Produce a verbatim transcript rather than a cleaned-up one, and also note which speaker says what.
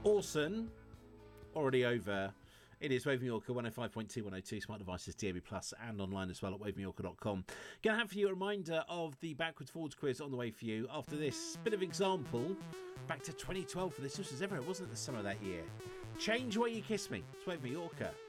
Speaker 1: Orson, already over. It is Wave Mallorca one oh five point two, one oh two, smart devices, D A B plus, and online as well at wave mallorca dot com. Going to have for you a reminder of the backwards forwards quiz on the way for you. After this bit of example, back to twenty twelve for this. This was ever, it wasn't the summer of that year. Change the way you kiss me. It's Wave Mallorca.